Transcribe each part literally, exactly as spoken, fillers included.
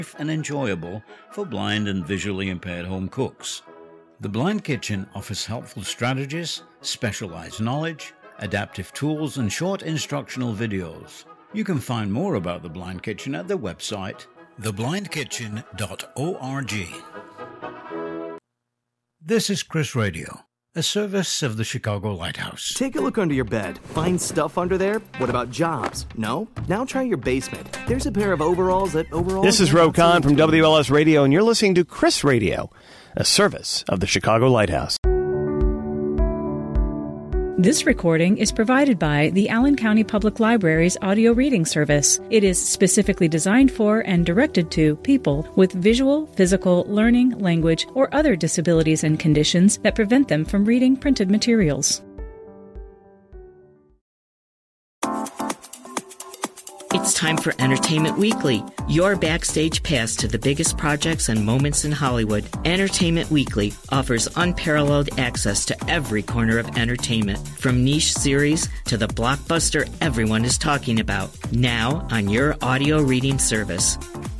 and enjoyable for blind and visually impaired home cooks. The Blind Kitchen offers helpful strategies, specialized knowledge, adaptive tools, and short instructional videos. You can find more about The Blind Kitchen at their website, the blind kitchen dot org. This is Chris Radio, a service of the Chicago Lighthouse. Take a look under your bed. Find stuff under there? What about jobs? No? Now try your basement. There's a pair of overalls that overalls... This is Ro Khan from W L S Radio, and you're listening to Chris Radio, a service of the Chicago Lighthouse. This recording is provided by the Allen County Public Library's audio reading service. It is specifically designed for and directed to people with visual, physical, learning, language, or other disabilities and conditions that prevent them from reading printed materials. It's time for Entertainment Weekly, your backstage pass to the biggest projects and moments in Hollywood. Entertainment Weekly offers unparalleled access to every corner of entertainment, from niche series to the blockbuster everyone is talking about, now on your audio reading service.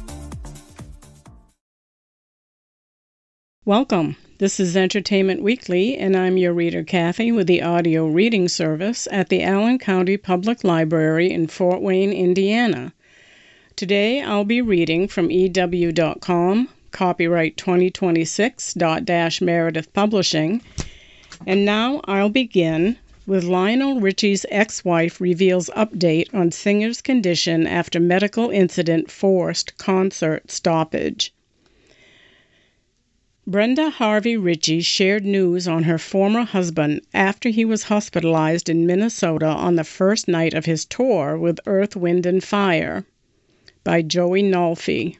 Welcome. This is Entertainment Weekly, and I'm your reader, Kathy, with the audio reading service at the Allen County Public Library in Fort Wayne, Indiana. Today I'll be reading from E W dot com, copyright twenty twenty-six, dot dash Meredith Publishing, and now I'll begin with Lionel Richie's ex-wife reveals update on singer's condition after medical incident forced concert stoppage. Brenda Harvey Ritchie shared news on her former husband after he was hospitalized in Minnesota on the first night of his tour with Earth, Wind and Fire, by Joey Nolfi.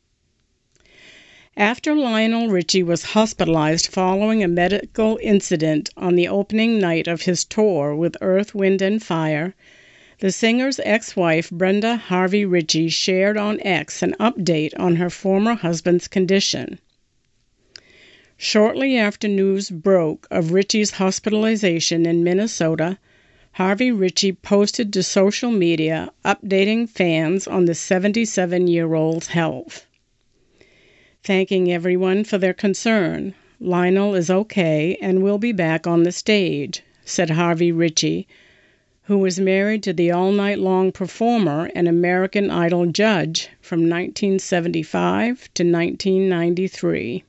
After Lionel Richie was hospitalized following a medical incident on the opening night of his tour with Earth, Wind and Fire, the singer's ex-wife Brenda Harvey Ritchie shared on X an update on her former husband's condition. Shortly after news broke of Ritchie's hospitalization in Minnesota, Harvey Ritchie posted to social media updating fans on the seventy-seven-year-old's health. Thanking everyone for their concern, Lionel is okay and will be back on the stage, said Harvey Ritchie, who was married to the all-night-long performer and American Idol judge from nineteen seventy-five to nineteen ninety-three.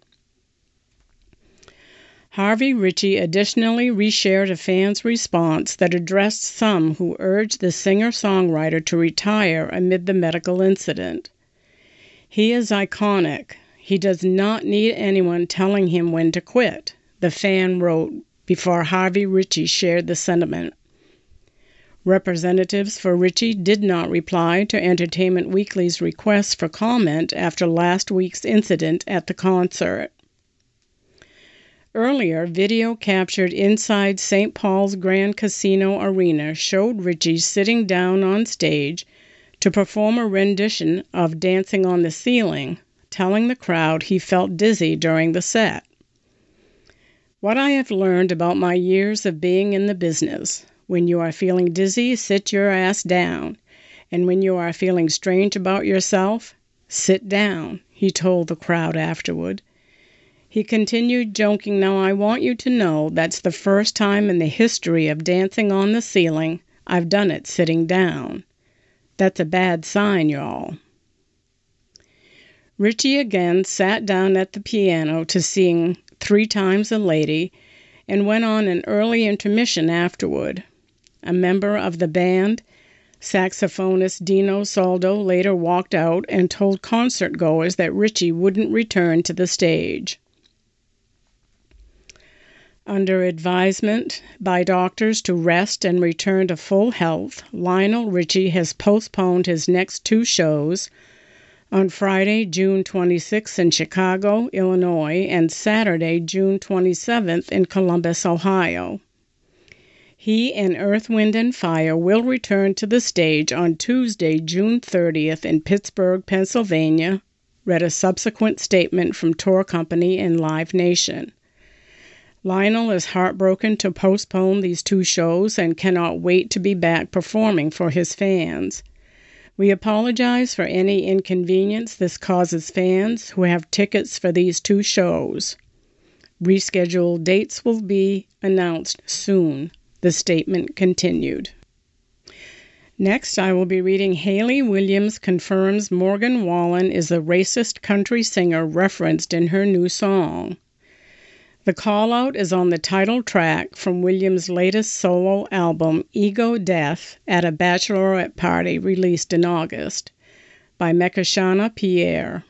Harvey Ritchie additionally reshared a fan's response that addressed some who urged the singer-songwriter to retire amid the medical incident. He is iconic. He does not need anyone telling him when to quit, the fan wrote before Harvey Ritchie shared the sentiment. Representatives for Ritchie did not reply to Entertainment Weekly's request for comment after last week's incident at the concert. Earlier, video captured inside Saint Paul's Grand Casino Arena showed Ritchie sitting down on stage to perform a rendition of Dancing on the Ceiling, telling the crowd he felt dizzy during the set. What I have learned about my years of being in the business: when you are feeling dizzy, sit your ass down, and when you are feeling strange about yourself, sit down, he told the crowd afterward. He continued, joking, "Now I want you to know that's the first time in the history of Dancing on the Ceiling I've done it sitting down. That's a bad sign, y'all." Ritchie again sat down at the piano to sing Three Times a Lady and went on an early intermission afterward. A member of the band, saxophonist Dino Soldo, later walked out and told concertgoers that Ritchie wouldn't return to the stage. Under advisement by doctors to rest and return to full health, Lionel Richie has postponed his next two shows on Friday, June twenty-sixth in Chicago, Illinois, and Saturday, June twenty-seventh in Columbus, Ohio. He and Earth, Wind and Fire will return to the stage on Tuesday, June thirtieth in Pittsburgh, Pennsylvania, read a subsequent statement from tour company and Live Nation. Lionel is heartbroken to postpone these two shows and cannot wait to be back performing for his fans. We apologize for any inconvenience this causes fans who have tickets for these two shows. Rescheduled dates will be announced soon, the statement continued. Next, I will be reading Hayley Williams confirms Morgan Wallen is a racist country singer referenced in her new song. The call-out is on the title track from Williams' latest solo album, Ego Death, at a bachelorette party released in August, by Mekashana Pierre.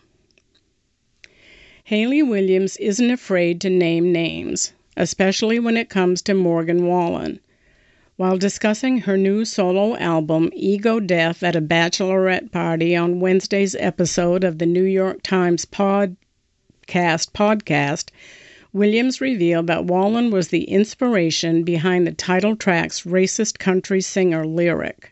Hayley Williams isn't afraid to name names, especially when it comes to Morgan Wallen. While discussing her new solo album, Ego Death, at a bachelorette party on Wednesday's episode of the New York Times Podcast podcast, Williams revealed that Wallen was the inspiration behind the title track's racist country singer lyric.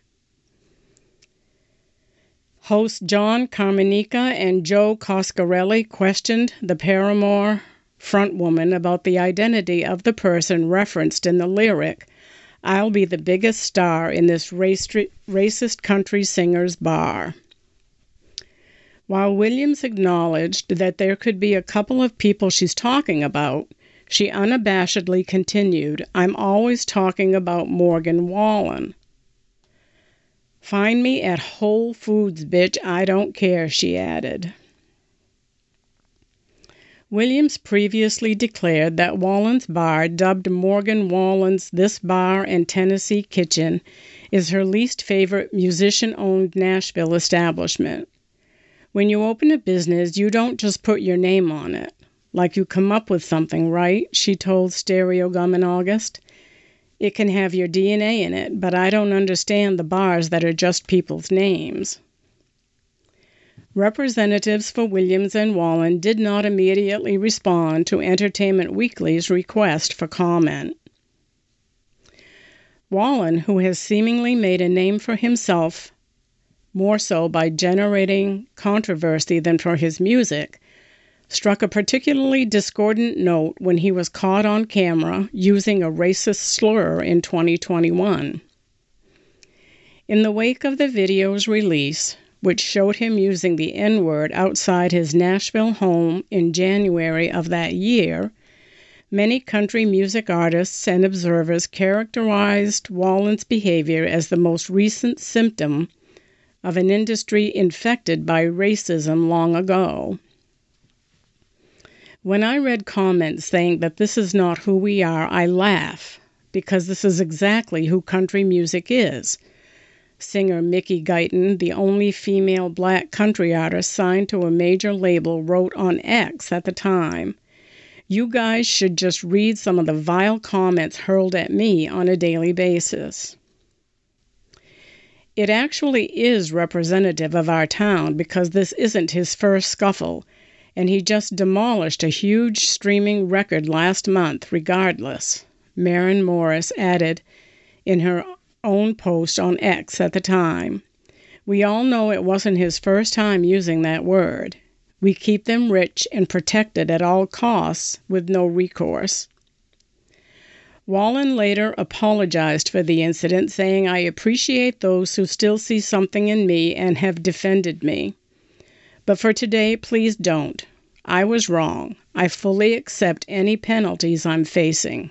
Host John Carmenica and Joe Coscarelli questioned the Paramore frontwoman about the identity of the person referenced in the lyric, "I'll be the biggest star in this race- racist country singer's bar." While Williams acknowledged that there could be a couple of people she's talking about, she unabashedly continued, "I'm always talking about Morgan Wallen." "Find me at Whole Foods, bitch, I don't care," she added. Williams previously declared that Wallen's bar, dubbed Morgan Wallen's This Bar and Tennessee Kitchen, is her least favorite musician-owned Nashville establishment. When you open a business, you don't just put your name on it. Like you come up with something, right? She told Stereogum in August. It can have your D N A in it, but I don't understand the bars that are just people's names. Representatives for Williams and Wallen did not immediately respond to Entertainment Weekly's request for comment. Wallen, who has seemingly made a name for himself more so by generating controversy than for his music, struck a particularly discordant note when he was caught on camera using a racist slur in twenty twenty-one. In the wake of the video's release, which showed him using the N-word outside his Nashville home in January of that year, many country music artists and observers characterized Wallen's behavior as the most recent symptom of an industry infected by racism long ago. When I read comments saying that this is not who we are, I laugh, because this is exactly who country music is. Singer Mickey Guyton, the only female black country artist signed to a major label, wrote on X at the time, "You guys should just read some of the vile comments hurled at me on a daily basis." It actually is representative of our town because this isn't his first scuffle, and he just demolished a huge streaming record last month regardless, Maren Morris added in her own post on X at the time. We all know it wasn't his first time using that word. We keep them rich and protected at all costs with no recourse. Wallen later apologized for the incident, saying, "I appreciate those who still see something in me and have defended me. But for today, please don't. I was wrong. I fully accept any penalties I'm facing."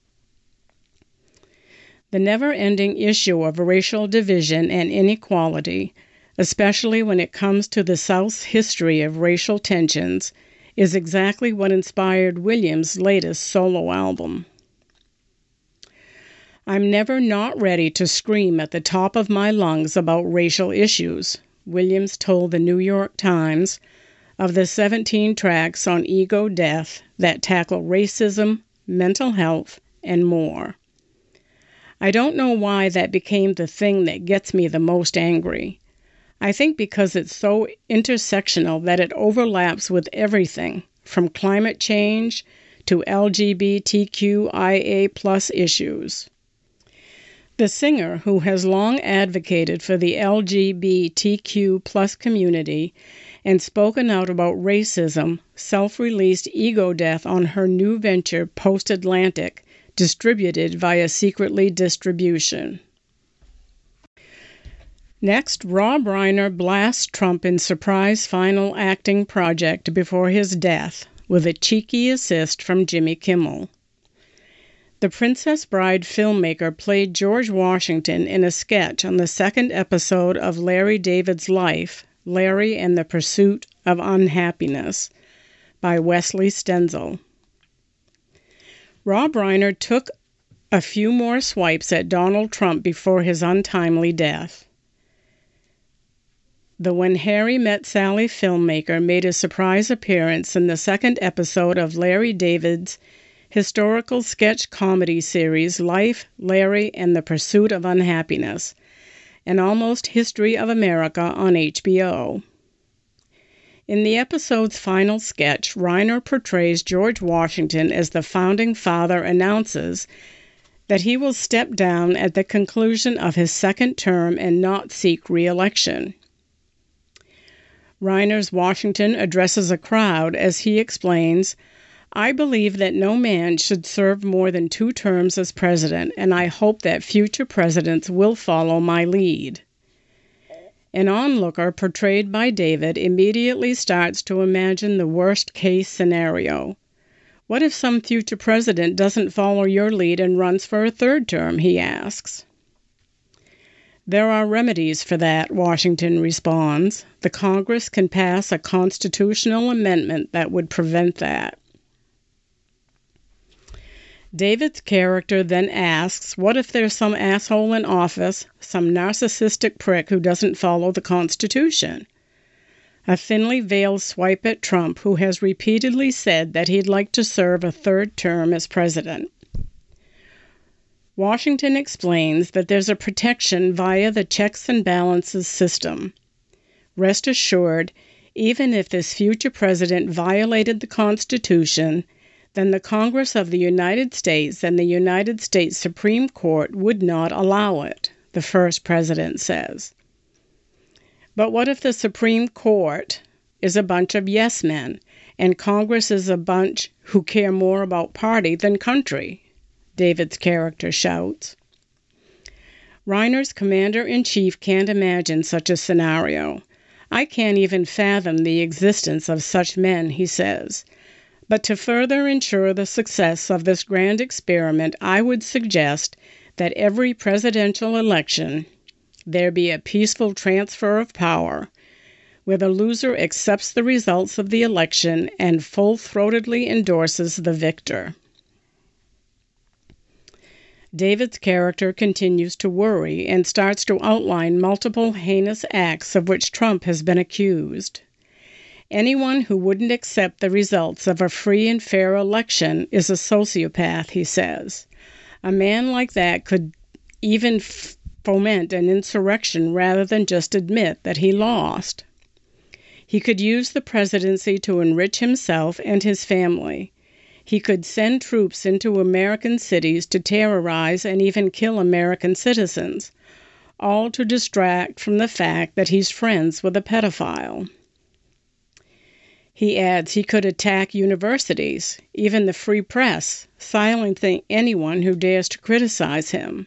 The never-ending issue of racial division and inequality, especially when it comes to the South's history of racial tensions, is exactly what inspired Williams' latest solo album. "I'm never not ready to scream at the top of my lungs about racial issues," Williams told the New York Times of the seventeen tracks on Ego Death that tackle racism, mental health, and more. "I don't know why that became the thing that gets me the most angry. I think because it's so intersectional that it overlaps with everything, from climate change to L G B T Q I A plus issues." The singer, who has long advocated for the L G B T Q plus community and spoken out about racism, self-released Ego Death on her new venture, Post Atlantic, distributed via Secretly Distribution. Next, Rob Reiner blasts Trump in surprise final acting project before his death with a cheeky assist from Jimmy Kimmel. The Princess Bride filmmaker played George Washington in a sketch on the second episode of Larry David's Life, Larry and the Pursuit of Unhappiness, by Wesley Stenzel. Rob Reiner took a few more swipes at Donald Trump before his untimely death. The When Harry Met Sally filmmaker made a surprise appearance in the second episode of Larry David's historical sketch comedy series Life, Larry, and the Pursuit of Unhappiness, an almost history of America on H B O. In the episode's final sketch, Reiner portrays George Washington as the founding father announces that he will step down at the conclusion of his second term and not seek re-election. Reiner's Washington addresses a crowd as he explains, "I believe that no man should serve more than two terms as president, and I hope that future presidents will follow my lead." An onlooker portrayed by David immediately starts to imagine the worst-case scenario. What if some future president doesn't follow your lead and runs for a third term, he asks. There are remedies for that, Washington responds. The Congress can pass a constitutional amendment that would prevent that. David's character then asks, what if there's some asshole in office, some narcissistic prick who doesn't follow the Constitution? A thinly veiled swipe at Trump, who has repeatedly said that he'd like to serve a third term as president. Washington explains that there's a protection via the checks and balances system. Rest assured, even if this future president violated the Constitution, then the Congress of the United States and the United States Supreme Court would not allow it, the first president says. But what if the Supreme Court is a bunch of yes men, and Congress is a bunch who care more about party than country? David's character shouts. Reiner's commander-in-chief can't imagine such a scenario. I can't even fathom the existence of such men, he says. But to further ensure the success of this grand experiment, I would suggest that every presidential election there be a peaceful transfer of power, where the loser accepts the results of the election and full-throatedly endorses the victor. David's character continues to worry and starts to outline multiple heinous acts of which Trump has been accused. Anyone who wouldn't accept the results of a free and fair election is a sociopath, he says. A man like that could even f- foment an insurrection rather than just admit that he lost. He could use the presidency to enrich himself and his family. He could send troops into American cities to terrorize and even kill American citizens, all to distract from the fact that he's friends with a pedophile. He adds he could attack universities, even the free press, silencing anyone who dares to criticize him.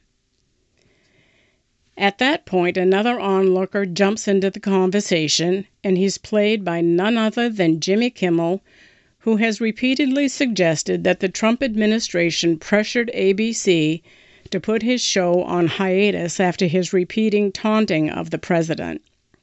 At that point, another onlooker jumps into the conversation, and he's played by none other than Jimmy Kimmel, who has repeatedly suggested that the Trump administration pressured A B C to put his show on hiatus after his repeating taunting of the president.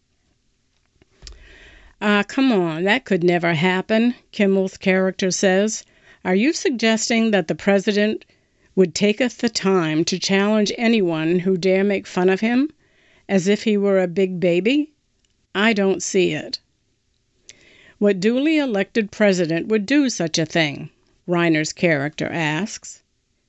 Ah, uh, come on, that could never happen, Kimmel's character says. Are you suggesting that the president would taketh the time to challenge anyone who dare make fun of him, as if he were a big baby? I don't see it. What duly elected president would do such a thing? Reiner's character asks.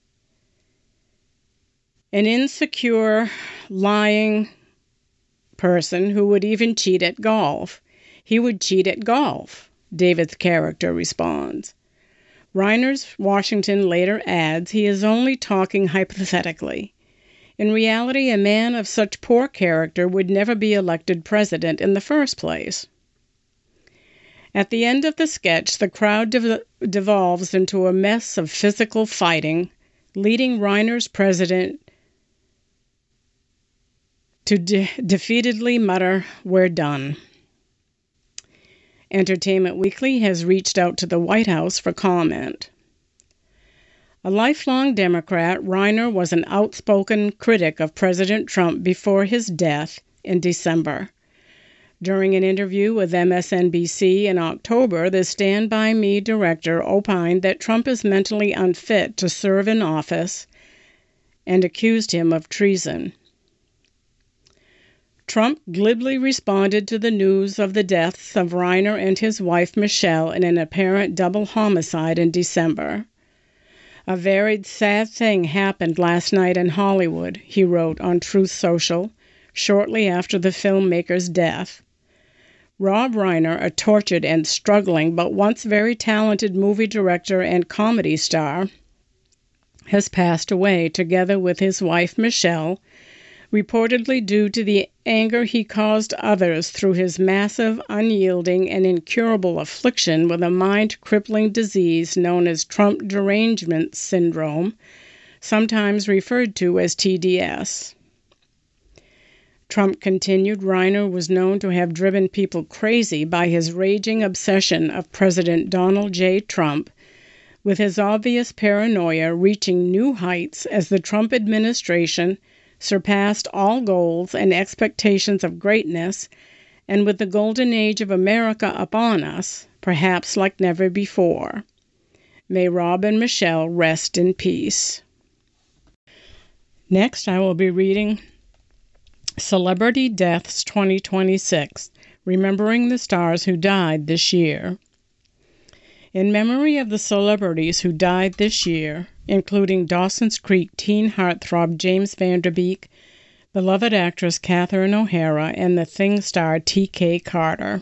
An insecure, lying person who would even cheat at golf. He would cheat at golf, David's character responds. Reiner's Washington later adds he is only talking hypothetically. In reality, a man of such poor character would never be elected president in the first place. At the end of the sketch, the crowd dev- devolves into a mess of physical fighting, leading Reiner's president to de- defeatedly mutter, "We're done." Entertainment Weekly has reached out to the White House for comment. A lifelong Democrat, Reiner was an outspoken critic of President Trump before his death in December. During an interview with M S N B C in October, the Stand By Me director opined that Trump is mentally unfit to serve in office and accused him of treason. Trump glibly responded to the news of the deaths of Reiner and his wife Michelle in an apparent double homicide in December. "A very sad thing happened last night in Hollywood," he wrote on Truth Social shortly after the filmmaker's death. Rob Reiner, a tortured and struggling but once very talented movie director and comedy star, has passed away together with his wife Michelle, reportedly due to the anger he caused others through his massive, unyielding, and incurable affliction with a mind-crippling disease known as Trump derangement syndrome, sometimes referred to as T D S. Trump continued, Reiner was known to have driven people crazy by his raging obsession of President Donald J. Trump, with his obvious paranoia reaching new heights as the Trump administration surpassed all goals and expectations of greatness, and with the golden age of America upon us, perhaps like never before. May Rob and Michelle rest in peace. Next, I will be reading Celebrity Deaths twenty twenty-six, Remembering the Stars Who Died This Year. In memory of the celebrities who died this year, including Dawson's Creek teen heartthrob James Van Der Beek, beloved actress Catherine O'Hara, and the Thing star T K Carter.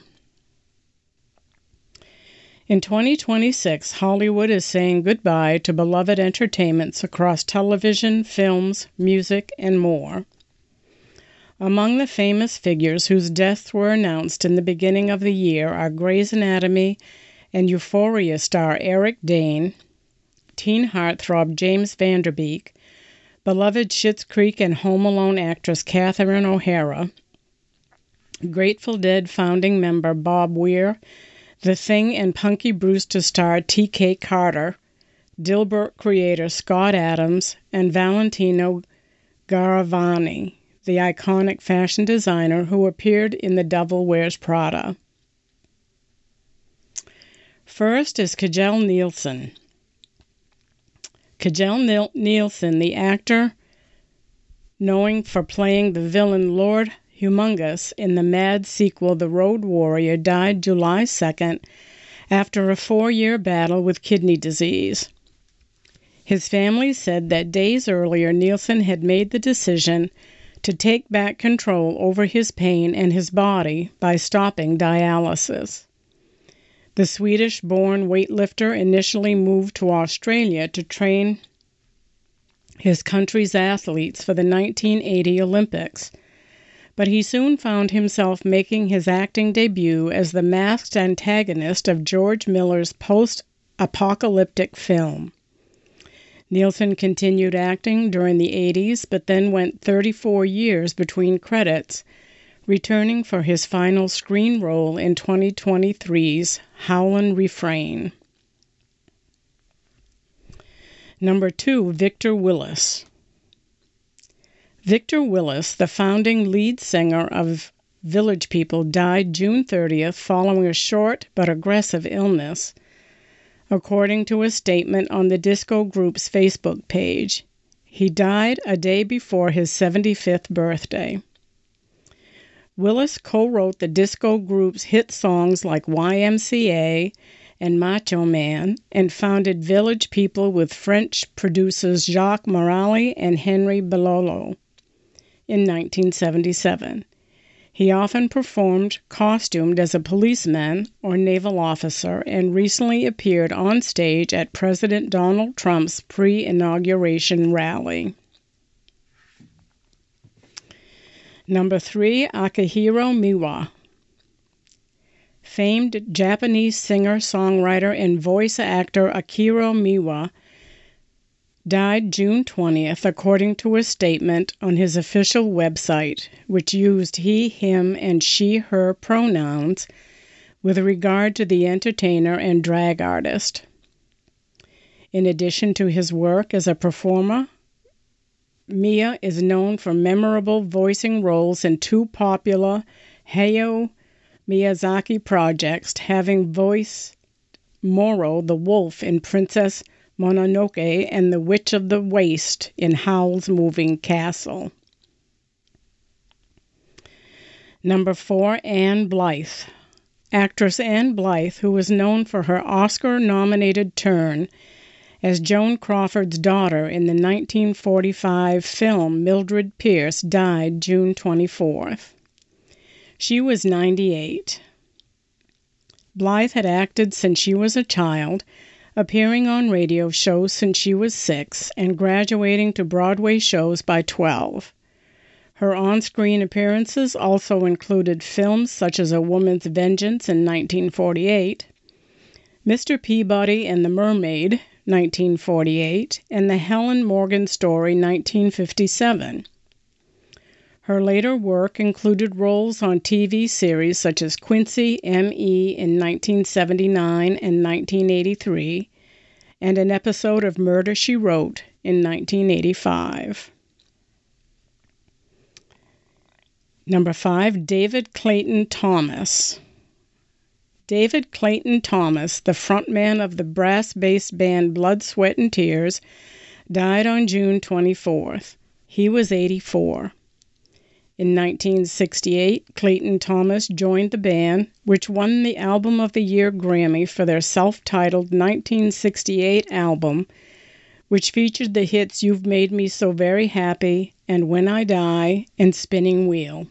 In twenty twenty-six, Hollywood is saying goodbye to beloved entertainments across television, films, music, and more. Among the famous figures whose deaths were announced in the beginning of the year are Grey's Anatomy and Euphoria star Eric Dane, teen heartthrob James Van Der Beek, beloved Schitt's Creek and Home Alone actress Catherine O'Hara, Grateful Dead founding member Bob Weir, The Thing and Punky Brewster star T K Carter, Dilbert creator Scott Adams, and Valentino Garavani, the iconic fashion designer who appeared in The Devil Wears Prada. First is Kjell Nielsen. Kjell Nielsen, the actor known for playing the villain Lord Humongous in the Mad sequel The Road Warrior, died July second after a four-year battle with kidney disease. His family said that days earlier Nielsen had made the decision to take back control over his pain and his body by stopping dialysis. The Swedish-born weightlifter initially moved to Australia to train his country's athletes for the nineteen eighty Olympics, but he soon found himself making his acting debut as the masked antagonist of George Miller's post-apocalyptic film. Nielsen continued acting during the eighties, but then went thirty-four years between credits, returning for his final screen role in twenty twenty-three's Howlin' Refrain. Number two, Victor Willis. Victor Willis, the founding lead singer of Village People, died June thirtieth following a short but aggressive illness, according to a statement on the disco group's Facebook page. He died a day before his seventy-fifth birthday. Willis co-wrote the disco group's hit songs like Y M C A and Macho Man, and founded Village People with French producers Jacques Morali and Henry Belolo in nineteen seventy-seven. He often performed costumed as a policeman or naval officer, and recently appeared on stage at President Donald Trump's pre-inauguration rally. Number three, Akihiro Miwa. Famed Japanese singer, songwriter, and voice actor Akihiro Miwa died June twentieth, according to a statement on his official website, which used he, him, and she, her pronouns with regard to the entertainer and drag artist. In addition to his work as a performer, Miya is known for memorable voicing roles in two popular Hayao Miyazaki projects, having voiced Moro the wolf in Princess Mononoke and the Witch of the Waste in Howl's Moving Castle. Number four, Anne Blyth. Actress Anne Blyth, who was known for her Oscar-nominated turn as Joan Crawford's daughter in the nineteen forty-five film Mildred Pierce, died June twenty-fourth. She was ninety-eight. Blyth had acted since she was a child, appearing on radio shows since she was six, and graduating to Broadway shows by twelve. Her on-screen appearances also included films such as A Woman's Vengeance in nineteen forty-eight, Mister Peabody and the Mermaid, nineteen forty-eight, and The Helen Morgan Story, nineteen fifty-seven. Her later work included roles on T V series such as Quincy M E in nineteen seventy-nine and nineteen eighty-three, and an episode of Murder, She Wrote in nineteen eighty-five. Number five, David Clayton Thomas. David Clayton Thomas, the frontman of the brass-based band Blood, Sweat and Tears, died on June twenty-fourth. He was eighty-four. In nineteen sixty-eight, Clayton Thomas joined the band, which won the Album of the Year Grammy for their self-titled nineteen sixty-eight album, which featured the hits You've Made Me So Very Happy and When I Die and Spinning Wheel.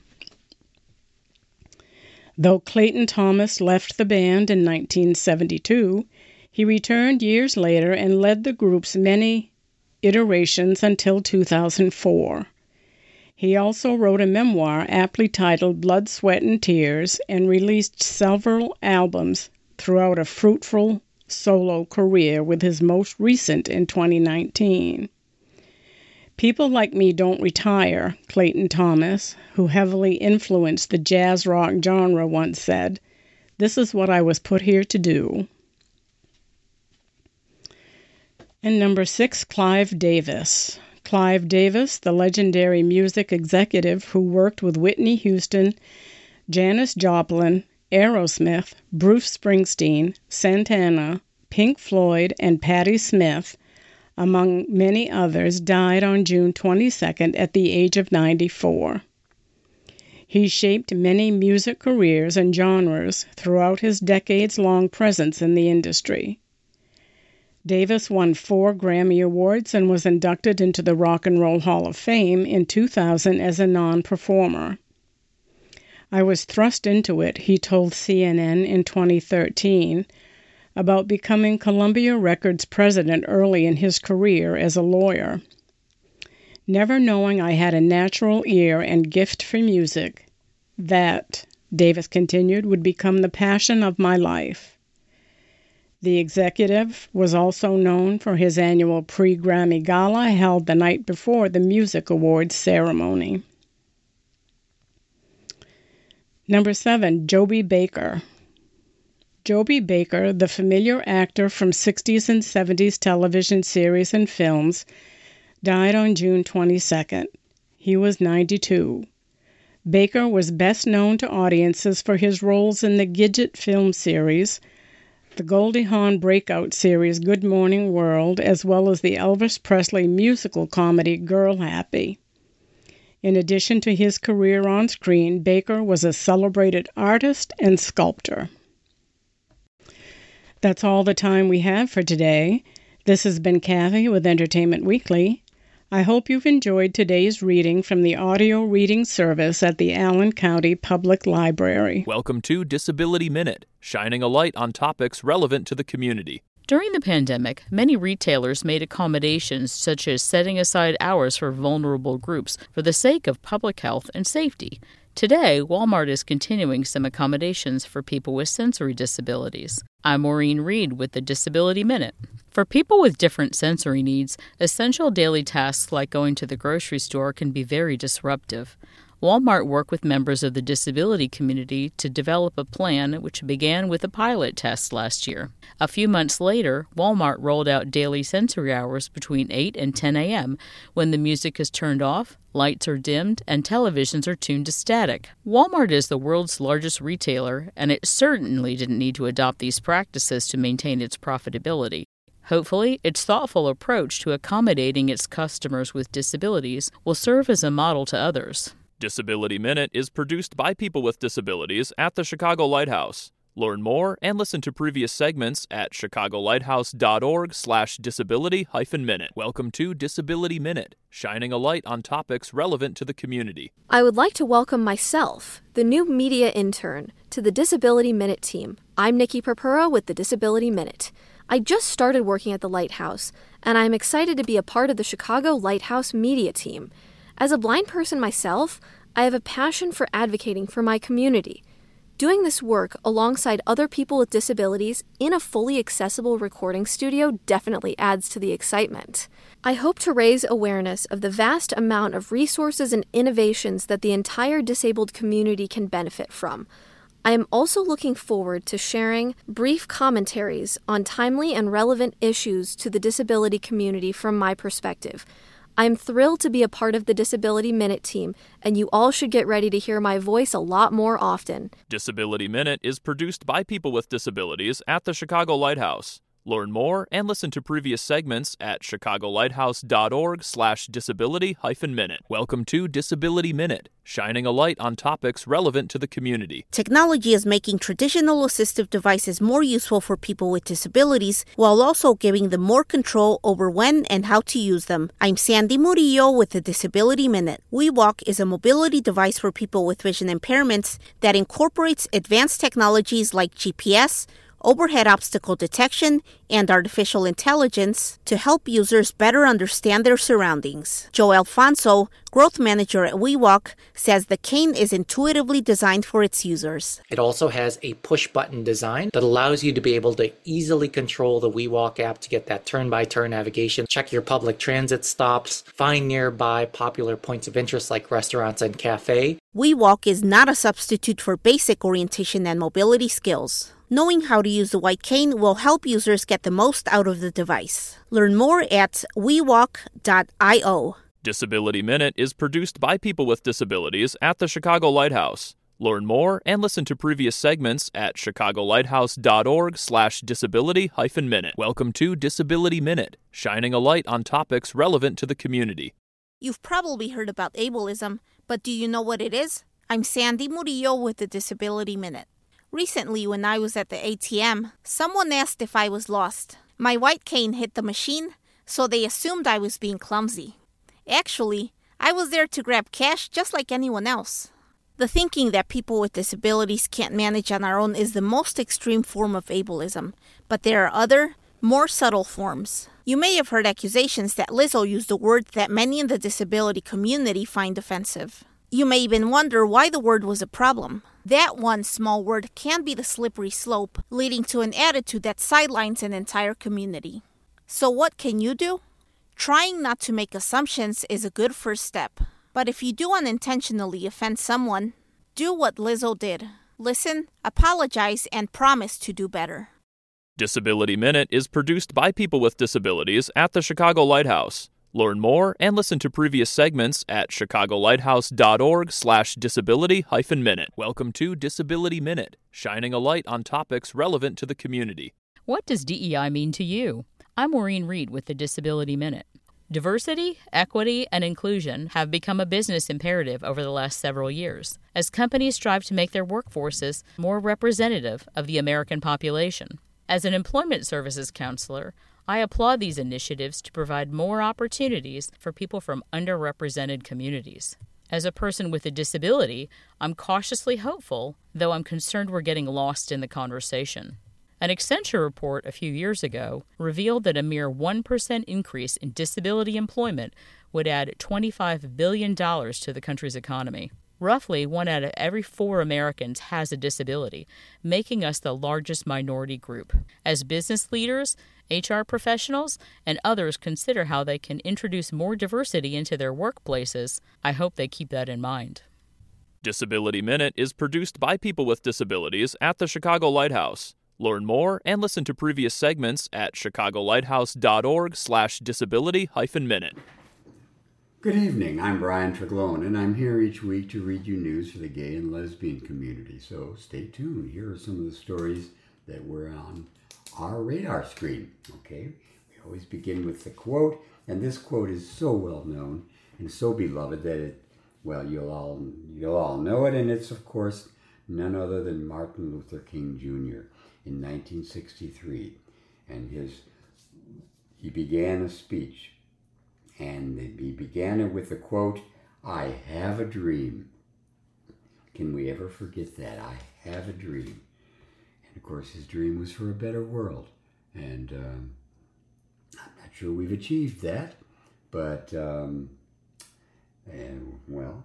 Though Clayton Thomas left the band in nineteen seventy-two, he returned years later and led the group's many iterations until two thousand four. He also wrote a memoir aptly titled Blood, Sweat and Tears and released several albums throughout a fruitful solo career, with his most recent in twenty nineteen. People like me don't retire, Clayton Thomas, who heavily influenced the jazz rock genre, once said. This is what I was put here to do. And number six, Clive Davis. Clive Davis, the legendary music executive who worked with Whitney Houston, Janis Joplin, Aerosmith, Bruce Springsteen, Santana, Pink Floyd, and Patti Smith, among many others, died on June twenty-second at the age of ninety-four. He shaped many music careers and genres throughout his decades-long presence in the industry. Davis won four Grammy Awards and was inducted into the Rock and Roll Hall of Fame in two thousand as a non-performer. I was thrust into it, he told C N N in twenty thirteen, about becoming Columbia Records president early in his career as a lawyer. Never knowing I had a natural ear and gift for music, that, Davis continued, would become the passion of my life. The executive was also known for his annual pre-Grammy Gala held the night before the Music Awards ceremony. Number seven, Joby Baker. Joby Baker, the familiar actor from sixties and seventies television series and films, died on June twenty-second. He was ninety-two. Baker was best known to audiences for his roles in the Gidget film series, the Goldie Hawn breakout series Good Morning World, as well as the Elvis Presley musical comedy Girl Happy. In addition to his career on screen, Baker was a celebrated artist and sculptor. That's all the time we have for today. This has been Kathy with Entertainment Weekly. I hope you've enjoyed today's reading from the audio reading service at the Allen County Public Library. Welcome to Disability Minute, shining a light on topics relevant to the community. During the pandemic, many retailers made accommodations such as setting aside hours for vulnerable groups for the sake of public health and safety. Today, Walmart is continuing some accommodations for people with sensory disabilities. I'm Maureen Reed with the Disability Minute. For people with different sensory needs, essential daily tasks like going to the grocery store can be very disruptive. Walmart worked with members of the disability community to develop a plan which began with a pilot test last year. A few months later, Walmart rolled out daily sensory hours between eight and ten a.m. when the music is turned off, lights are dimmed, and televisions are tuned to static. Walmart is the world's largest retailer, and it certainly didn't need to adopt these practices to maintain its profitability. Hopefully, its thoughtful approach to accommodating its customers with disabilities will serve as a model to others. Disability Minute is produced by people with disabilities at the Chicago Lighthouse. Learn more and listen to previous segments at chicagolighthouse.org slash disability hyphen minute. Welcome to Disability Minute, shining a light on topics relevant to the community. I would like to welcome myself, the new media intern, to the Disability Minute team. I'm Nikki Purpura with the Disability Minute. I just started working at the Lighthouse, and I'm excited to be a part of the Chicago Lighthouse media team. As a blind person myself, I have a passion for advocating for my community. Doing this work alongside other people with disabilities in a fully accessible recording studio definitely adds to the excitement. I hope to raise awareness of the vast amount of resources and innovations that the entire disabled community can benefit from. I am also looking forward to sharing brief commentaries on timely and relevant issues to the disability community from my perspective. I'm thrilled to be a part of the Disability Minute team, and you all should get ready to hear my voice a lot more often. Disability Minute is produced by people with disabilities at the Chicago Lighthouse. Learn more and listen to previous segments at chicagolighthouse.org slash disability hyphen minute. Welcome to Disability Minute, shining a light on topics relevant to the community. Technology is making traditional assistive devices more useful for people with disabilities while also giving them more control over when and how to use them. I'm Sandy Murillo with the Disability Minute. WeWalk is a mobility device for people with vision impairments that incorporates advanced technologies like G P S, overhead obstacle detection, and artificial intelligence to help users better understand their surroundings. Joe Alfonso, growth manager at WeWalk, says the cane is intuitively designed for its users. It also has a push-button design that allows you to be able to easily control the WeWalk app to get that turn-by-turn navigation, check your public transit stops, find nearby popular points of interest like restaurants and cafes. WeWalk is not a substitute for basic orientation and mobility skills. Knowing how to use the white cane will help users get the most out of the device. Learn more at we walk dot io. Disability Minute is produced by people with disabilities at the Chicago Lighthouse. Learn more and listen to previous segments at chicagolighthouse.org slash disability hyphen minute. Welcome to Disability Minute, shining a light on topics relevant to the community. You've probably heard about ableism, but do you know what it is? I'm Sandy Murillo with the Disability Minute. Recently, when I was at the A T M, someone asked if I was lost. My white cane hit the machine, so they assumed I was being clumsy. Actually, I was there to grab cash just like anyone else. The thinking that people with disabilities can't manage on our own is the most extreme form of ableism, but there are other, more subtle forms. You may have heard accusations that Lizzo used a word that many in the disability community find offensive. You may even wonder why the word was a problem. That one small word can be the slippery slope, leading to an attitude that sidelines an entire community. So what can you do? Trying not to make assumptions is a good first step. But if you do unintentionally offend someone, do what Lizzo did. Listen, apologize, and promise to do better. Disability Minute is produced by people with disabilities at the Chicago Lighthouse. Learn more and listen to previous segments at chicagolighthouse.org slash disability hyphen minute. Welcome to Disability Minute, shining a light on topics relevant to the community. What does D E I mean to you? I'm Maureen Reed with the Disability Minute. Diversity, equity, and inclusion have become a business imperative over the last several years, as companies strive to make their workforces more representative of the American population. As an employment services counselor, I applaud these initiatives to provide more opportunities for people from underrepresented communities. As a person with a disability, I'm cautiously hopeful, though I'm concerned we're getting lost in the conversation. An Accenture report a few years ago revealed that a mere one percent increase in disability employment would add twenty-five billion dollars to the country's economy. Roughly one out of every four Americans has a disability, making us the largest minority group. As business leaders, H R professionals, and others consider how they can introduce more diversity into their workplaces, I hope they keep that in mind. Disability Minute is produced by people with disabilities at the Chicago Lighthouse. Learn more and listen to previous segments at chicagolighthouse.org slash disability hyphen minute. Good evening, I'm Brian Treglone, and I'm here each week to read you news for the gay and lesbian community. So stay tuned. Here are some of the stories that were on our radar screen. Okay, we always begin with the quote, and this quote is so well known and so beloved that it, well, you'll all you'll all know it, and it's of course none other than Martin Luther King Junior in nineteen sixty-three, and his he began a speech. And he began it with the quote, "I have a dream." Can we ever forget that? I have a dream. And of course, his dream was for a better world. And um, I'm not sure we've achieved that. But, um, and well,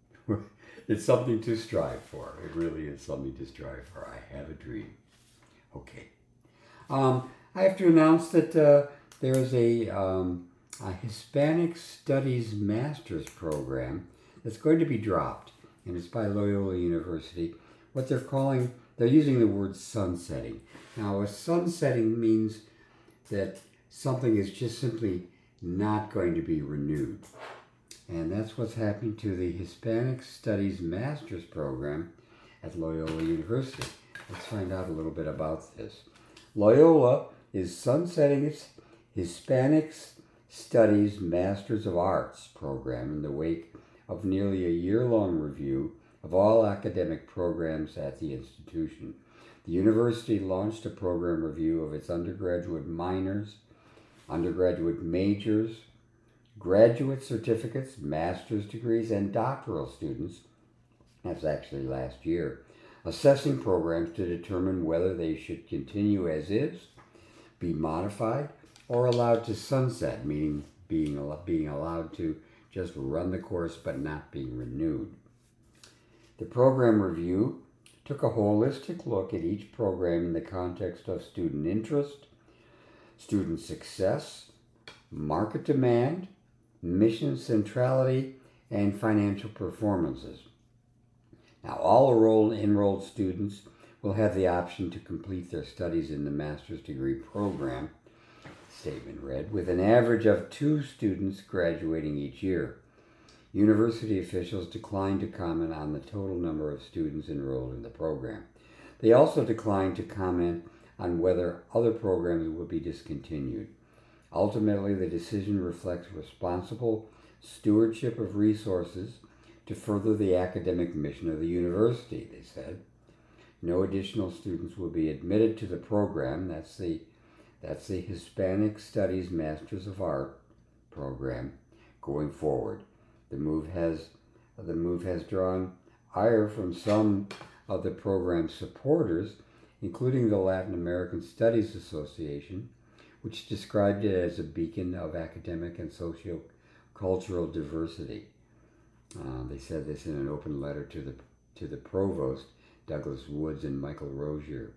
it's something to strive for. It really is something to strive for. I have a dream. Okay. Um, I have to announce that uh, there is a... Um, a Hispanic Studies Master's program that's going to be dropped, and it's by Loyola University. What they're calling, they're using the word sunsetting. Now, a sunsetting means that something is just simply not going to be renewed. And that's what's happening to the Hispanic Studies Master's program at Loyola University. Let's find out a little bit about this. Loyola is sunsetting its Hispanic Studies Masters of Arts program in the wake of nearly a year-long review of all academic programs at the institution. The university launched a program review of its undergraduate minors, undergraduate majors, graduate certificates, master's degrees, and doctoral students. That's actually last year, assessing programs to determine whether they should continue as is, be modified, or allowed to sunset, meaning being, being allowed to just run the course but not being renewed. The program review took a holistic look at each program in the context of student interest, student success, market demand, mission centrality, and financial performances. Now, all enrolled, enrolled students will have the option to complete their studies in the master's degree program, statement read, with an average of two students graduating each year. University officials declined to comment on the total number of students enrolled in the program. They also declined to comment on whether other programs would be discontinued. Ultimately, the decision reflects responsible stewardship of resources to further the academic mission of the university, they said. No additional students will be admitted to the program. That's the That's the Hispanic Studies Masters of Art program going forward. The move has the move has drawn ire from some of the program's supporters, including the Latin American Studies Association, which described it as a beacon of academic and socio-cultural diversity. Uh, they said this in an open letter to the to the provost, Douglas Woods and Michael Rozier.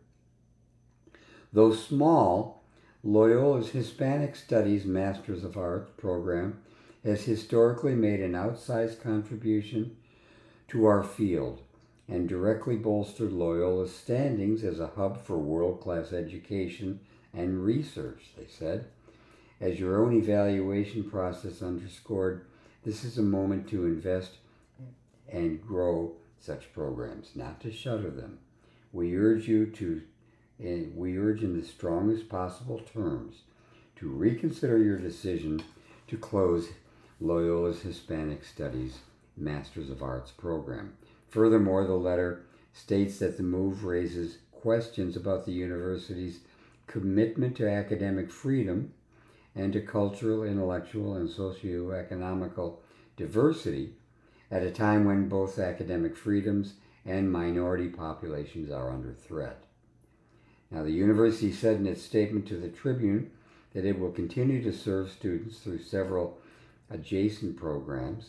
Though small, Loyola's Hispanic Studies Masters of Arts program has historically made an outsized contribution to our field and directly bolstered Loyola's standings as a hub for world-class education and research, they said. As your own evaluation process underscored, this is a moment to invest and grow such programs, not to shutter them. We urge you to And we urge in the strongest possible terms to reconsider your decision to close Loyola's Hispanic Studies Masters of Arts program. Furthermore, the letter states that the move raises questions about the university's commitment to academic freedom and to cultural, intellectual, and socioeconomical diversity at a time when both academic freedoms and minority populations are under threat. Now, the university said in its statement to the Tribune that it will continue to serve students through several adjacent programs,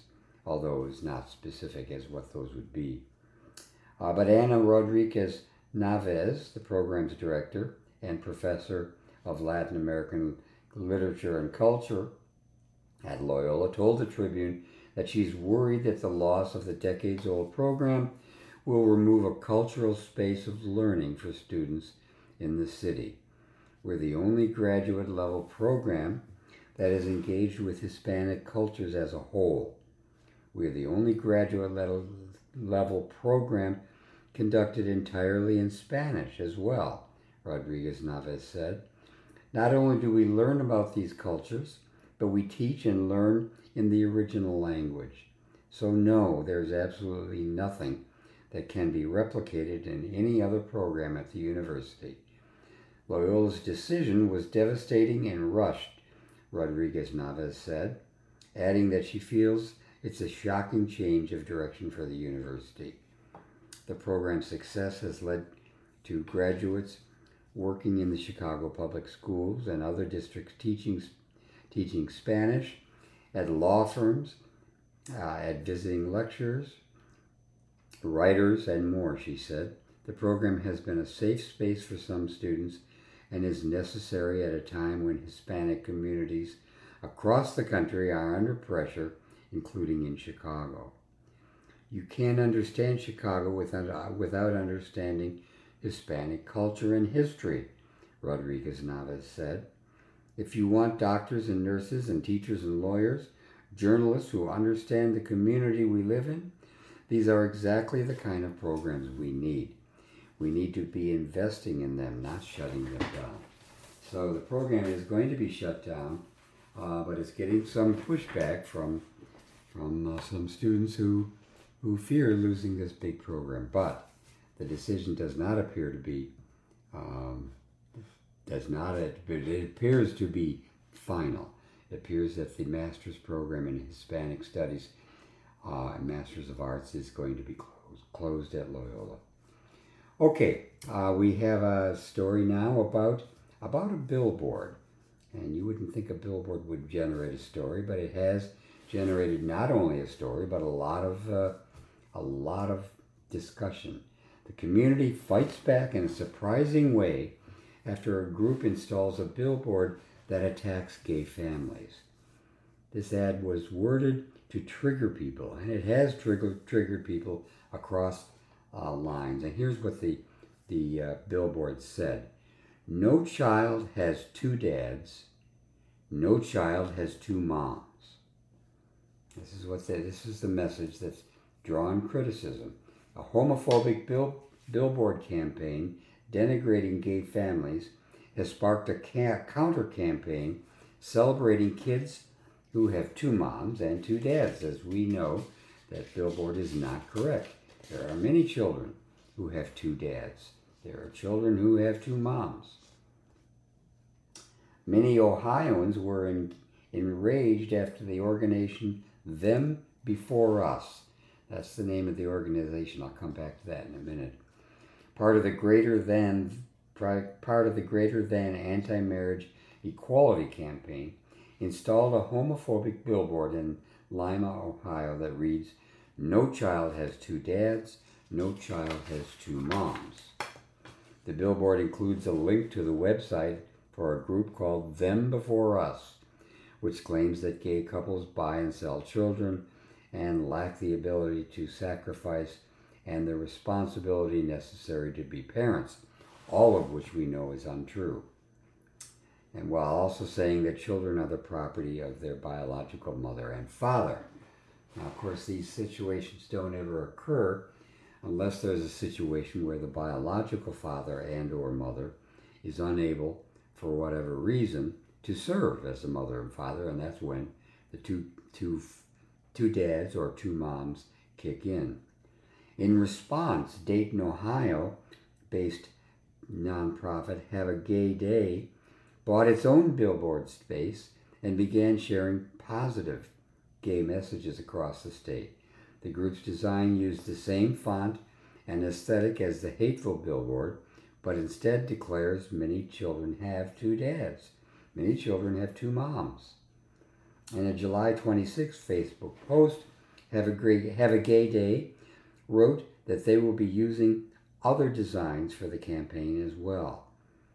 although it's not specific as what those would be. Uh, but Ana Rodriguez Naves, the program's director and professor of Latin American literature and culture at Loyola, told the Tribune that she's worried that the loss of the decades-old program will remove a cultural space of learning for students in the city. We're the only graduate-level program that is engaged with Hispanic cultures as a whole. We're the only graduate-level program conducted entirely in Spanish as well, Rodriguez Naves said. Not only do we learn about these cultures, but we teach and learn in the original language. So no, there's absolutely nothing that can be replicated in any other program at the university. Loyola's decision was devastating and rushed, Rodriguez Naves said, adding that she feels it's a shocking change of direction for the university. The program's success has led to graduates working in the Chicago Public Schools and other districts teaching, teaching Spanish, at law firms, uh, at visiting lecturers, writers, and more, she said. The program has been a safe space for some students and is necessary at a time when Hispanic communities across the country are under pressure, including in Chicago. You can't understand Chicago without, uh, without understanding Hispanic culture and history, Rodriguez Naves said. If you want doctors and nurses and teachers and lawyers, journalists who understand the community we live in, these are exactly the kind of programs we need. We need to be investing in them, not shutting them down. So the program is going to be shut down, uh, but it's getting some pushback from from uh, some students who who fear losing this big program. But the decision does not appear to be um, does not it, but it appears to be final. It appears that the master's program in Hispanic Studies uh, and Masters of Arts is going to be closed, closed at Loyola. Okay, uh, we have a story now about about a billboard, and you wouldn't think a billboard would generate a story, but it has generated not only a story but a lot of uh, a lot of discussion. The community fights back in a surprising way after a group installs a billboard that attacks gay families. This ad was worded to trigger people, and it has triggered triggered people across uh, lines. And here's what the the uh, billboard said: "No child has two dads. No child has two moms." This is what they, this is the message that's drawn criticism. A homophobic bill, billboard campaign denigrating gay families has sparked a ca- counter campaign celebrating kids who have two moms and two dads. As we know, that billboard is not correct. There are many children who have two dads. There are children who have two moms. Many Ohioans were in, enraged after the organization Them Before Us. That's the name of the organization. I'll come back to that in a minute. Part of the greater than part of the greater than anti-marriage equality campaign installed a homophobic billboard in Lima, Ohio that reads, "No child has two dads, no child has two moms." The billboard includes a link to the website for a group called Them Before Us, which claims that gay couples buy and sell children and lack the ability to sacrifice and the responsibility necessary to be parents, all of which we know is untrue. And while also saying that children are the property of their biological mother and father. Now, of course, these situations don't ever occur unless there's a situation where the biological father and or mother is unable, for whatever reason, to serve as a mother and father, and that's when the two, two, two dads or two moms kick in. In response, Dayton, Ohio-based nonprofit Have a Gay Day bought its own billboard space and began sharing positive gay messages across the state. The group's design used the same font and aesthetic as the hateful billboard, but instead declares many children have two dads. Many children have two moms. In a July twenty-sixth Facebook post, Have a Great Have a Gay Day wrote that they will be using other designs for the campaign as well.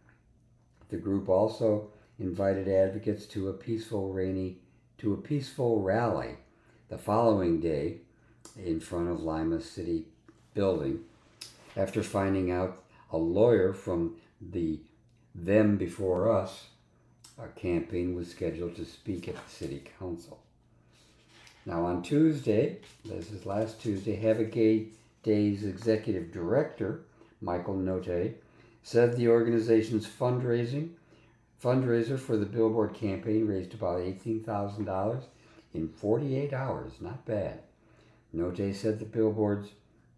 The group also invited advocates to a peaceful rainy to a peaceful rally the following day in front of Lima City building after finding out a lawyer from the Them Before Us uh, campaign was scheduled to speak at the city council. Now on Tuesday, this is last Tuesday, Have a Gay Day's executive director, Michael Notte, said the organization's fundraising fundraiser for the Billboard campaign raised about eighteen thousand dollars in forty-eight hours. Not bad. Notte said the billboards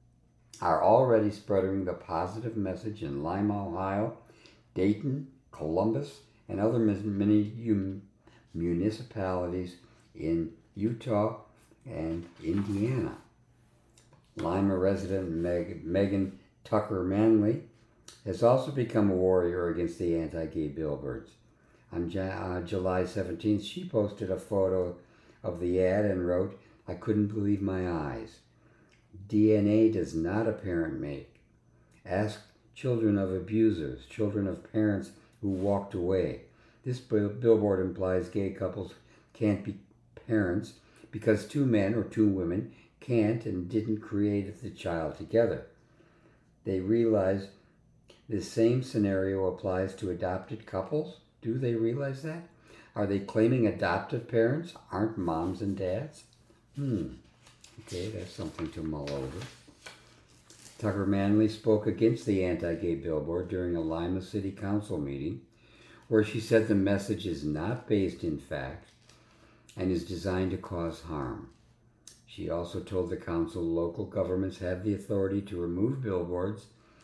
are already spreading the positive message in Lima, Ohio, Dayton, Columbus, and other many municipalities in Utah and Indiana. Lima resident Meg, Megan Tucker Manley has also become a warrior against the anti-gay billboards. On uh, July seventeenth, she posted a photo of the ad and wrote, "I couldn't believe my eyes. D N A does not a parent make. Ask children of abusers, children of parents who walked away. This billboard implies gay couples can't be parents because two men or two women can't and didn't create the child together. They realize this same scenario applies to adopted couples. Do they realize that? Are they claiming adoptive parents aren't moms and dads? Hmm. Okay, that's something to mull over." Tucker Manley spoke against the anti-gay billboard during a Lima City Council meeting, where she said the message is not based in fact and is designed to cause harm. She also told the council local governments have the authority to remove billboards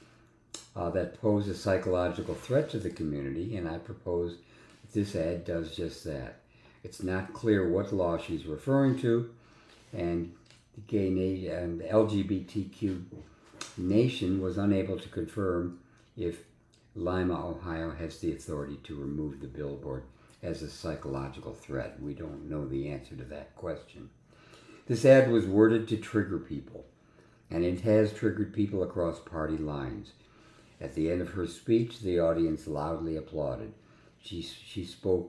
uh, that pose a psychological threat to the community, and I propose that this ad does just that. It's not clear what law she's referring to, and the gay na- and L G B T Q Nation was unable to confirm if Lima, Ohio has the authority to remove the billboard as a psychological threat. We don't know the answer to that question. This ad was worded to trigger people, and it has triggered people across party lines. At the end of her speech, the audience loudly applauded. She, she spoke,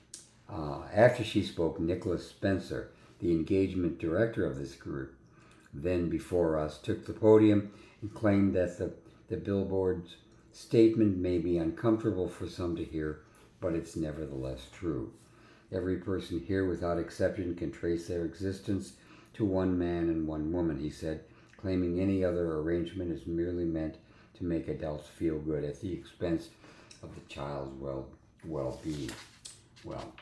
uh, after she spoke, Nicholas Spencer, the engagement director of this group, Then Before Us, took the podium and claimed that the, the billboard's statement may be uncomfortable for some to hear, but it's nevertheless true. Every person here, without exception, can trace their existence to one man and one woman, he said, claiming any other arrangement is merely meant to make adults feel good at the expense of the child's well, well-being. Well,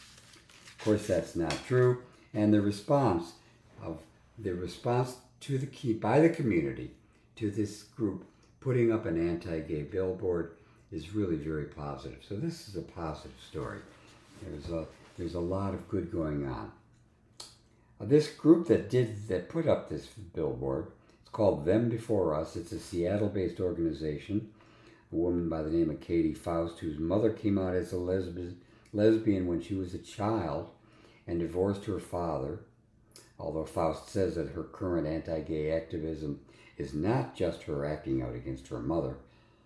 of course that's not true, and the response of the response to the key by the community to this group putting up an anti-gay billboard is really very positive. So this is a positive story. There's a there's a lot of good going on. Uh, this group that did that put up this billboard, it's called Them Before Us. It's a Seattle-based organization. A woman by the name of Katie Faust, whose mother came out as a lesbian lesbian when she was a child and divorced her father. Although Faust says that her current anti-gay activism is not just her acting out against her mother.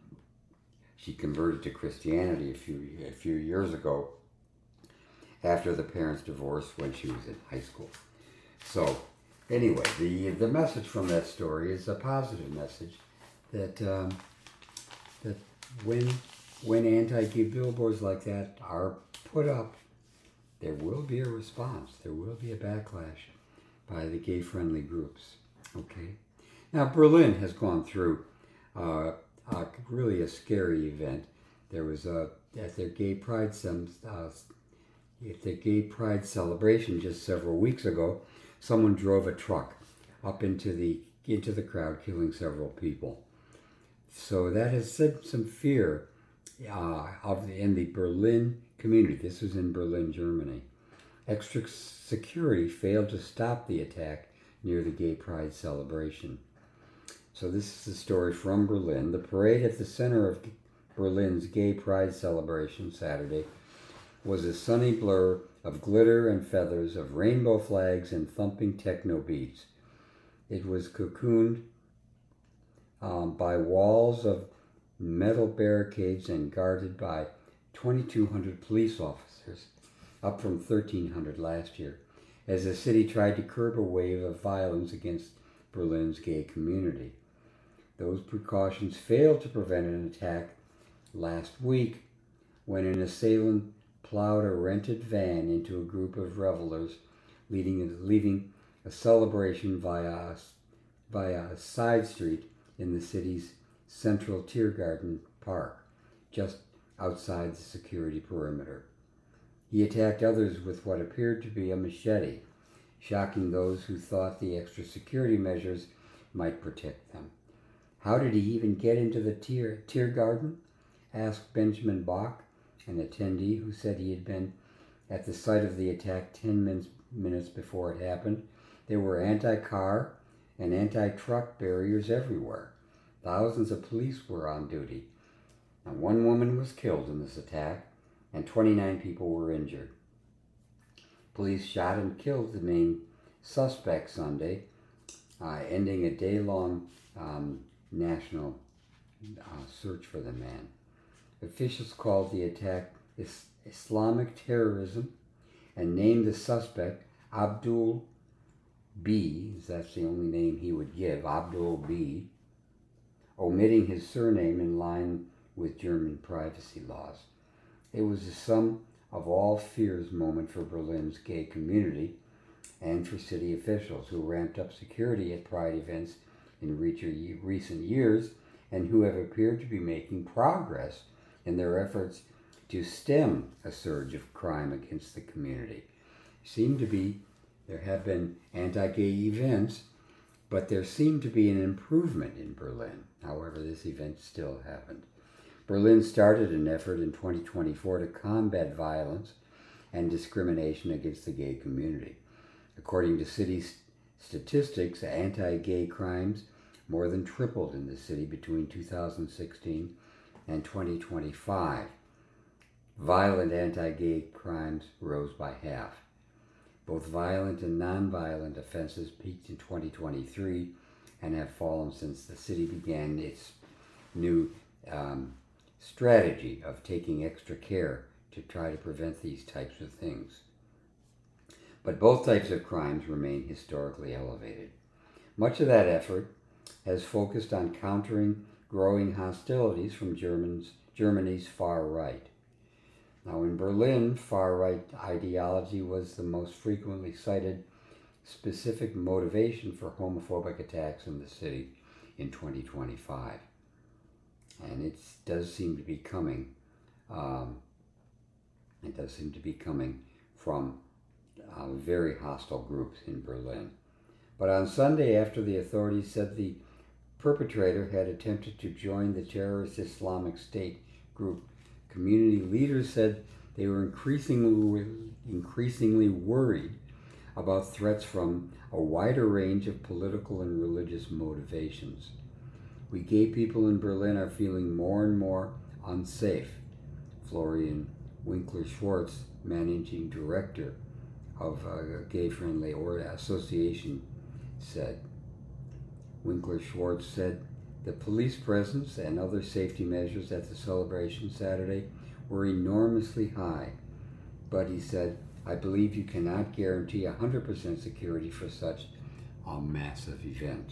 She converted to Christianity a few a few years ago after the parents' divorce when she was in high school. So, anyway, the the message from that story is a positive message that um, that when when anti-gay billboards like that are put up, there will be a response. There will be a backlash by the gay-friendly groups. Okay. Now, Berlin has gone through uh, uh, really a scary event. There was a at their gay pride some uh, at their gay pride celebration just several weeks ago. Someone drove a truck up into the into the crowd, killing several people. So that has set some fear uh, of the, in the Berlin community. This was in Berlin, Germany. Extra security failed to stop the attack near the gay pride celebration. So this is the story from Berlin. The parade at the center of Berlin's gay pride celebration Saturday was a sunny blur of glitter and feathers, of rainbow flags and thumping techno beats. It was cocooned um, by walls of metal barricades and guarded by twenty-two hundred police officers, up from thirteen hundred last year, as the city tried to curb a wave of violence against Berlin's gay community. Those precautions failed to prevent an attack last week when an assailant plowed a rented van into a group of revelers, leading, leaving a celebration via a, via a side street in the city's central Tiergarten Park, just outside the security perimeter. He attacked others with what appeared to be a machete, shocking those who thought the extra security measures might protect them. How did he even get into the tier, Tiergarten? Asked Benjamin Bach, an attendee who said he had been at the site of the attack ten minutes, minutes before it happened. There were anti-car and anti-truck barriers everywhere. Thousands of police were on duty. Now, one woman was killed in this attack, and twenty-nine people were injured. Police shot and killed the main suspect Sunday, uh, ending a day-long um, national uh, search for the man. Officials called the attack is- Islamic terrorism and named the suspect Abdul B, that's the only name he would give, Abdul B, omitting his surname in line with German privacy laws. It was a sum of all fears moment for Berlin's gay community and for city officials who ramped up security at Pride events in recent years and who have appeared to be making progress in their efforts to stem a surge of crime against the community. Seem to be, there have been anti-gay events, but there seemed to be an improvement in Berlin. However, this event still happened. Berlin started an effort in twenty twenty-four to combat violence and discrimination against the gay community. According to city statistics, anti-gay crimes more than tripled in the city between two thousand sixteen and twenty twenty-five. Violent anti-gay crimes rose by half. Both violent and non-violent offenses peaked in twenty twenty-three and have fallen since the city began its new um, strategy of taking extra care to try to prevent these types of things. But both types of crimes remain historically elevated. Much of that effort has focused on countering growing hostilities from Germans, Germany's far right. Now in Berlin, far-right ideology was the most frequently cited specific motivation for homophobic attacks in the city in twenty twenty-five. And it does seem to be coming, um, it does seem to be coming from uh, very hostile groups in Berlin. But on Sunday, after the authorities said the perpetrator had attempted to join the terrorist Islamic State group, community leaders said they were increasingly, increasingly worried about threats from a wider range of political and religious motivations. We gay people in Berlin are feeling more and more unsafe, Florian Winkler-Schwartz, managing director of a gay-friendly association, said. Winkler-Schwartz said the police presence and other safety measures at the celebration Saturday were enormously high, but he said, I believe you cannot guarantee one hundred percent security for such a massive event.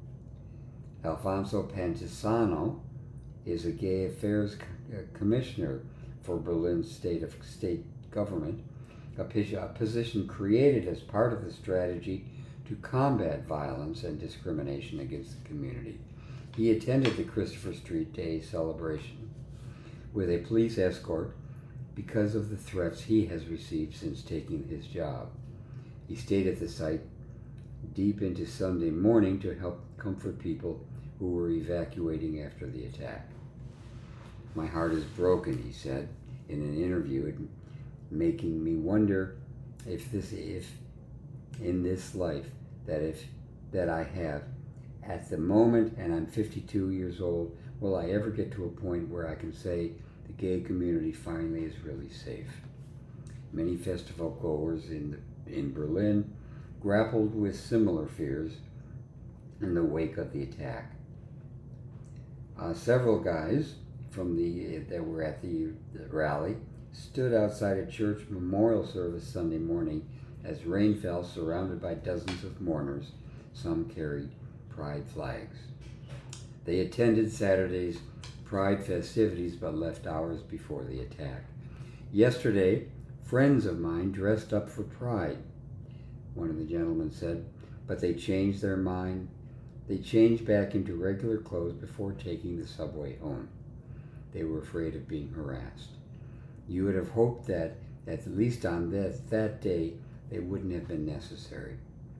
Alfonso Pantisano is a gay affairs commissioner for Berlin's state of state government, a position created as part of the strategy to combat violence and discrimination against the community. He attended the Christopher Street Day celebration with a police escort because of the threats he has received since taking his job. He stayed at the site deep into Sunday morning to help comfort people who were evacuating after the attack. My heart is broken, he said in an interview, it, making me wonder if this, if in this life that if that I have at the moment, and I'm fifty-two years old, will I ever get to a point where I can say the gay community finally is really safe? Many festival goers in, the, in Berlin grappled with similar fears in the wake of the attack. Uh, several guys from the that were at the, the rally stood outside a church memorial service Sunday morning as rain fell, surrounded by dozens of mourners. Some carried pride flags. They attended Saturday's pride festivities but left hours before the attack. Yesterday, friends of mine dressed up for pride, one of the gentlemen said, but they changed their mind. They changed back into regular clothes before taking the subway home. They were afraid of being harassed. You would have hoped that, at least on that, that day, they wouldn't have been necessary.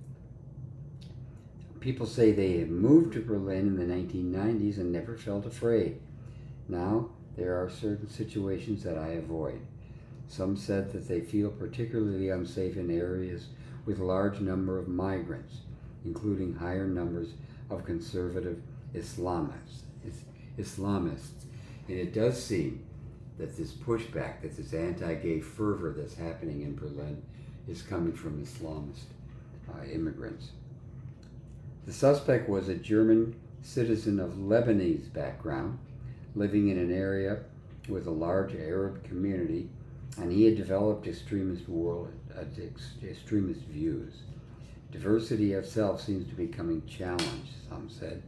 People say they have moved to Berlin in the nineteen nineties and never felt afraid. Now, there are certain situations that I avoid. Some said that they feel particularly unsafe in areas with a large number of migrants, including higher numbers of conservative Islamists. Islamists. And it does seem that this pushback, that this anti-gay fervor that's happening in Berlin is coming from Islamist uh, immigrants. The suspect was a German citizen of Lebanese background, living in an area with a large Arab community, and he had developed extremist world, uh, extremist views. Diversity of self seems to be becoming challenged, some said.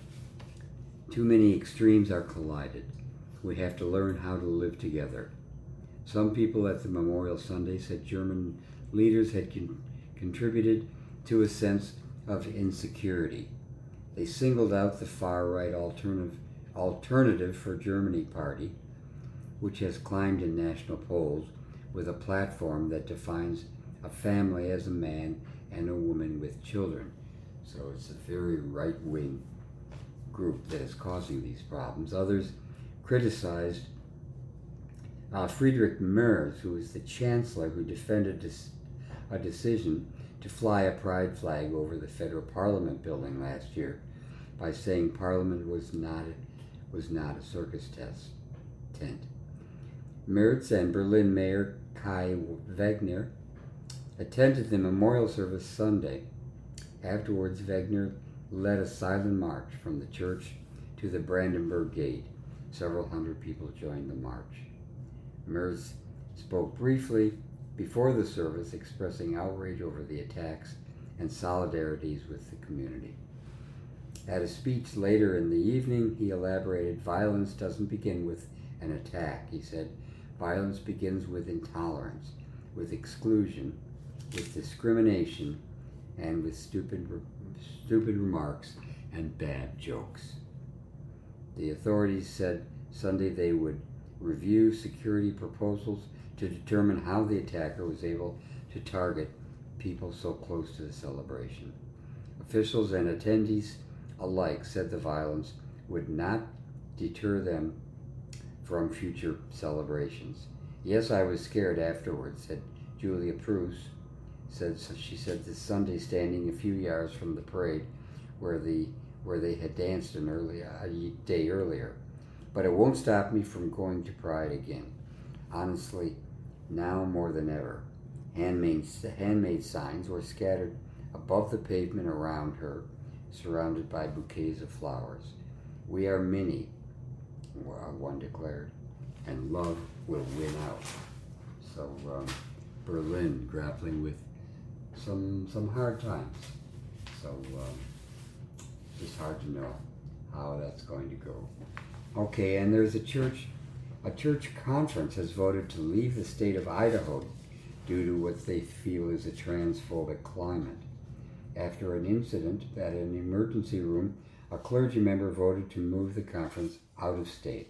Too many extremes are collided. We have to learn how to live together. Some people at the Memorial Sunday said German leaders had con- contributed to a sense of insecurity. They singled out the far-right alternative, alternative for Germany party, which has climbed in national polls with a platform that defines a family as a man and a woman with children. So it's a very right-wing group that is causing these problems. Others criticized uh, Friedrich Merz, who is the chancellor who defended this, a decision to fly a pride flag over the federal parliament building last year by saying parliament was not a, was not a circus test, tent. Merz and Berlin Mayor Kai Wegner attended the memorial service Sunday. Afterwards, Wegner led a silent march from the church to the Brandenburg Gate. Several hundred people joined the march. Merz spoke briefly before the service, expressing outrage over the attacks and solidarities with the community. At a speech later in the evening, he elaborated, violence doesn't begin with an attack. He said, violence begins with intolerance, with exclusion, with discrimination, and with stupid, stupid remarks and bad jokes. The authorities said Sunday they would review security proposals to determine how the attacker was able to target people so close to the celebration. Officials and attendees alike said the violence would not deter them from future celebrations. Yes, I was scared afterwards, said Julia Prus. Said, so she said this Sunday, standing a few yards from the parade where the where they had danced an early, a day earlier. But it won't stop me from going to Pride again. Honestly, now more than ever. Handmade, handmade signs were scattered above the pavement around her, surrounded by bouquets of flowers. We are many, one declared, and love will win out. So um, Berlin grappling with some some hard times. So um, it's hard to know how that's going to go. Okay, and there's a church, a church conference has voted to leave the state of Idaho due to what they feel is a transphobic climate. After an incident at an emergency room, a clergy member voted to move the conference out of state.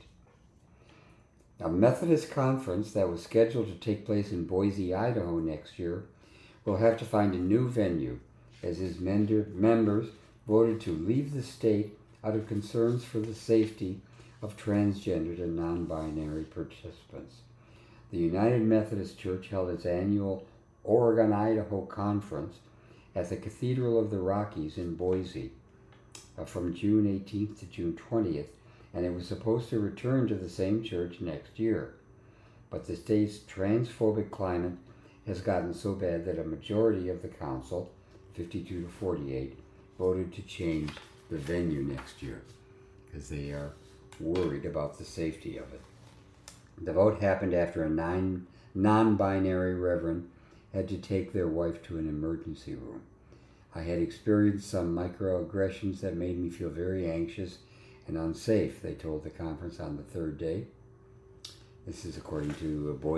A Methodist conference that was scheduled to take place in Boise, Idaho next year will have to find a new venue as his members voted to leave the state out of concerns for the safety of transgendered and non-binary participants. The United Methodist Church held its annual Oregon-Idaho Conference at the Cathedral of the Rockies in Boise uh, from June eighteenth to June twentieth, and it was supposed to return to the same church next year. but the state's transphobic climate has gotten so bad that a majority of the council, fifty-two to forty-eight, voted to change the venue next year because they are worried about the safety of it. The vote happened after a nine, non-binary reverend had to take their wife to an emergency room. I had experienced some microaggressions that made me feel very anxious and unsafe, they told the conference on the third day. This is according to Boise